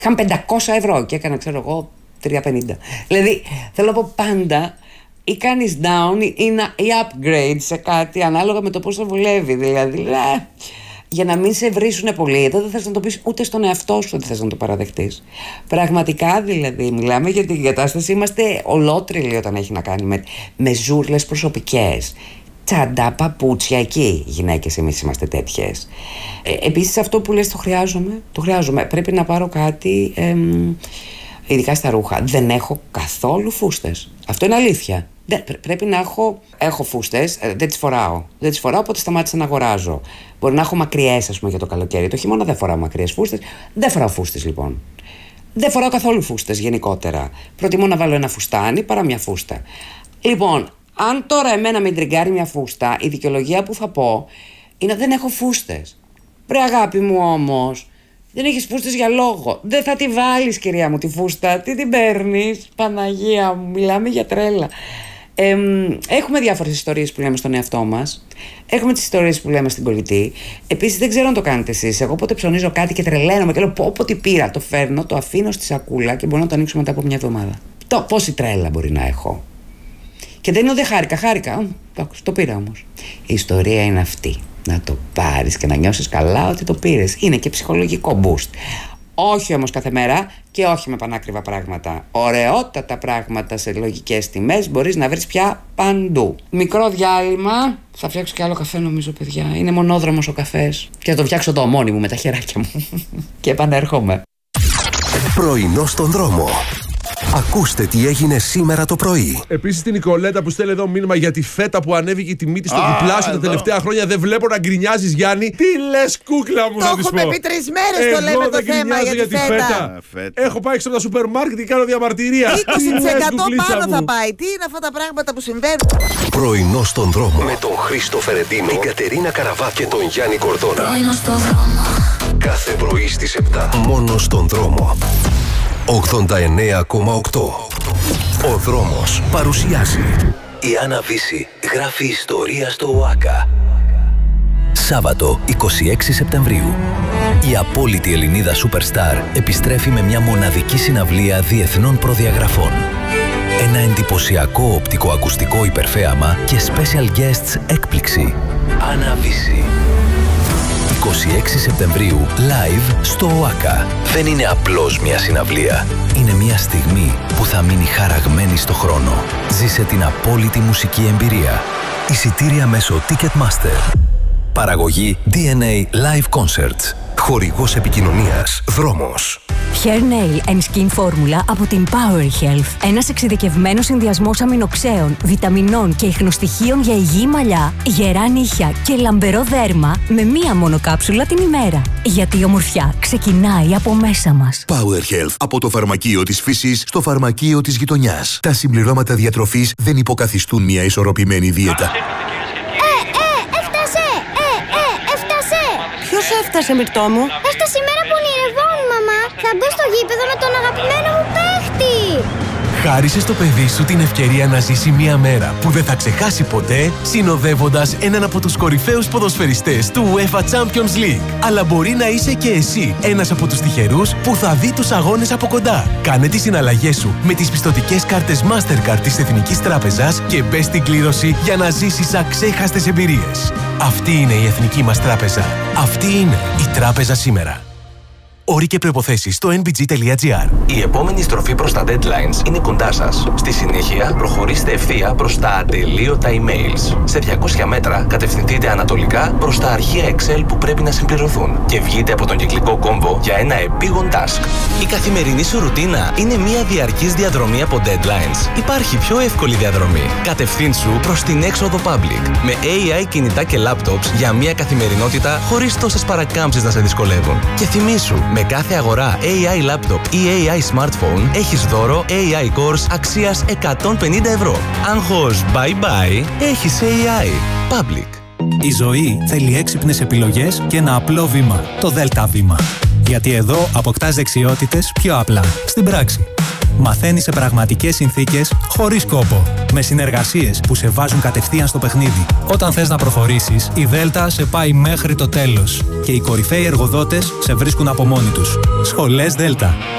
Είχαν 500 ευρώ και έκανα, ξέρω εγώ, 350. Δηλαδή, θέλω να πω πάντα, ή κάνεις down ή upgrade σε κάτι ανάλογα με το πώς θα βολεύει. Δηλαδή, για να μην σε βρίσουνε πολύ, εδώ δεν θες να το πεις ούτε στον εαυτό σου ότι θες να το παραδεχτείς. Πραγματικά δηλαδή, μιλάμε για την κατάσταση, είμαστε ολότριλοι όταν έχει να κάνει με ζούρλες προσωπικές. Τσάντα, παπούτσια, εκεί οι γυναίκες εμείς είμαστε τέτοιες. Επίσης αυτό που λες το χρειάζομαι. Πρέπει να πάρω κάτι, ειδικά στα ρούχα. Δεν έχω καθόλου φούστες. Αυτό είναι αλήθεια. Πρέπει να έχω φούστες, δεν τις φοράω, οπότε σταμάτησα να αγοράζω. Μπορεί να έχω μακριές, ας πούμε, για το καλοκαίρι. Το χειμώνα δεν φοράω μακριές φούστες. Δεν φοράω φούστες, λοιπόν. Δεν φοράω καθόλου φούστες γενικότερα. Προτιμώ να βάλω ένα φουστάνι παρά μια φούστα. Λοιπόν, αν τώρα εμένα με τριγκάρει μια φούστα, η δικαιολογία που θα πω είναι ότι δεν έχω φούστες. Βρε αγάπη μου όμως, δεν έχεις φούστες για λόγο. Δεν θα τη βάλεις, κυρία μου, τη φούστα. Τι την παίρνεις, Παναγία μου, μιλάμε για τρέλα. Έχουμε διάφορες ιστορίες που λέμε στον εαυτό μας. Έχουμε τις ιστορίες που λέμε στην κολλητή. Επίσης, δεν ξέρω αν το κάνετε εσείς. Εγώ πότε ψωνίζω κάτι και τρελαίνομαι και λέω πω τι πήρα. Το φέρνω, το αφήνω στη σακούλα και μπορώ να το ανοίξω μετά από μια εβδομάδα. Πόση τρέλα μπορεί να έχω. Και δεν είναι ότι χάρηκα. Το πήρα όμως. Η ιστορία είναι αυτή. Να το πάρεις και να νιώσεις καλά ότι το πήρες. Είναι και ψυχολογικό boost. Όχι όμως κάθε μέρα και όχι με πανάκριβα πράγματα. Ωραιότατα πράγματα σε λογικές τιμές μπορείς να βρεις πια παντού. Μικρό διάλειμμα. Θα φτιάξω και άλλο καφέ, νομίζω, παιδιά. Είναι μονόδρομος ο καφές. Και θα το φτιάξω το μόνη μου με τα χεράκια μου. Και επανέρχομαι. Πρωινό στον δρόμο. Ακούστε τι έγινε σήμερα το πρωί. Επίσης την Νικολέτα που στέλνει εδώ μήνυμα για τη φέτα που ανέβηκε η τιμή της στο διπλάσιο τα τελευταία χρόνια. Δεν βλέπω να γκρινιάζεις, Γιάννη. Τι λες, κούκλα μου, να της πω. Το έχουμε πει 3 μέρες το λέμε το θέμα για τη φέτα. Έχω πάει έξω από τα σούπερ μάρκετ και κάνω διαμαρτυρία. 20% πάνω θα πάει. Τι είναι αυτά τα πράγματα που συμβαίνουν. Πρωινό στον δρόμο. Με τον Χρήστο Φερεντίνο, την Κατερίνα Καραβά και τον Γιάννη Κορδόνα. Πρωινό στον δρόμο. Κάθε πρωί στις 7. Μόνο στον δρόμο. 89,8. Ο δρόμος παρουσιάζει. Η Άννα Βύση γράφει ιστορία στο ΟΑΚΑ. Σάββατο 26 Σεπτεμβρίου. Η απόλυτη Ελληνίδα Superstar επιστρέφει με μια μοναδική συναυλία διεθνών προδιαγραφών. Ένα εντυπωσιακό οπτικοακουστικό υπερθέαμα και special guests έκπληξη. Άννα Βύση. 26 Σεπτεμβρίου, live στο ΟΑΚΑ. Δεν είναι απλώς μια συναυλία. Είναι μια στιγμή που θα μείνει χαραγμένη στο χρόνο. Ζήσε την απόλυτη μουσική εμπειρία. Εισιτήρια μέσω Ticketmaster. Παραγωγή DNA Live Concerts. Χορηγός επικοινωνίας Δρόμος. Hair Nail and Skin Formula από την Power Health. Ένας εξειδικευμένος συνδυασμός αμινοξέων, βιταμινών και ιχνοστοιχείων για υγιή μαλλιά, γερά νύχια και λαμπερό δέρμα με μία μόνο κάψουλα την ημέρα. Γιατί η ομορφιά ξεκινάει από μέσα μας. Power Health. Από το φαρμακείο της φύσης στο φαρμακείο της γειτονιάς. Τα συμπληρώματα διατροφής δεν υποκαθιστούν μια ισορροπημένη δίαιτα. Έφτασε! Ποιος έφτασε, Μυρτώ μου? Έφτασε η μέρα που ονειρευόμουν, μαμά. Θα μπω στο γήπεδο με τον αγαπημένο μου παίχτη. Χάρισε στο παιδί σου την ευκαιρία να ζήσει μια μέρα που δεν θα ξεχάσει ποτέ, συνοδεύοντας έναν από τους κορυφαίους ποδοσφαιριστές του UEFA Champions League. Αλλά μπορεί να είσαι και εσύ ένας από τους τυχερούς που θα δει τους αγώνες από κοντά. Κάνε τις συναλλαγές σου με τις πιστωτικές κάρτες Mastercard της Εθνικής Τράπεζας και μπες στην κλήρωση για να ζήσεις αξέχαστες εμπειρίες. Αυτή είναι η Εθνική μας Τράπεζα. Αυτή είναι η Τράπεζα σήμερα. Όροι και προϋποθέσεις στο nbg.gr. Η επόμενη στροφή προς τα deadlines είναι κοντά σας. Στη συνέχεια, προχωρήστε ευθεία προς τα ατελείωτα emails. Σε 200 μέτρα, κατευθυνθείτε ανατολικά προς τα αρχεία Excel που πρέπει να συμπληρωθούν και βγείτε από τον κυκλικό κόμβο για ένα επίγον task. Η καθημερινή σου ρουτίνα είναι μια διαρκής διαδρομή από deadlines. Υπάρχει πιο εύκολη διαδρομή. Κατευθύνσου προς την έξοδο public με AI κινητά και laptops για μια καθημερινότητα χωρίς τόσες παρακάμψεις να σε δυσκολεύουν. Και θυμήσου, με κάθε αγορά AI laptop ή AI smartphone έχεις δώρο AI course αξίας 150 ευρώ. Άγχος bye bye, έχεις AI. Public. Η ζωή θέλει έξυπνες επιλογές και ένα απλό βήμα. Το ΔΕΛΤΑ βήμα. Γιατί εδώ αποκτάς δεξιότητες πιο απλά, στην πράξη. Μαθαίνεις σε πραγματικές συνθήκες, χωρίς κόπο. Με συνεργασίες που σε βάζουν κατευθείαν στο παιχνίδι. Όταν θες να προχωρήσεις, η Δέλτα σε πάει μέχρι το τέλος. Και οι κορυφαίοι εργοδότες σε βρίσκουν από μόνοι τους. Σχολές Δέλτα.